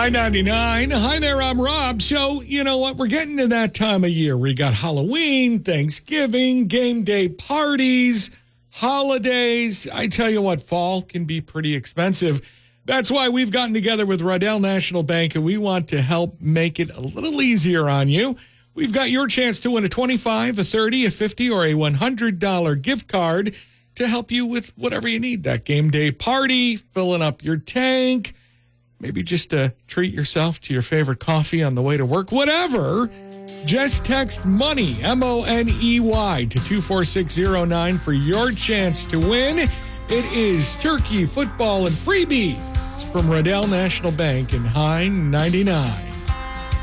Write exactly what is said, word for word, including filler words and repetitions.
nine ninety-nine. Hi there, I'm Rob. So, you know what? We're getting to that time of year. We got Halloween, Thanksgiving, game day parties, holidays. I tell you what, fall can be pretty expensive. That's why we've gotten together with Rodell National Bank, and we want to help make it a little easier on you. We've got your chance to win a twenty-five dollars, a thirty dollars, a fifty dollars, or a one hundred dollars gift card to help you with whatever you need. That game day party, filling up your tank, maybe just to treat yourself to your favorite coffee on the way to work, whatever. Just text MONEY, M O N E Y, to two four six zero nine for your chance to win. It is turkey, football, and freebies from Rodell National Bank in High ninety-nine.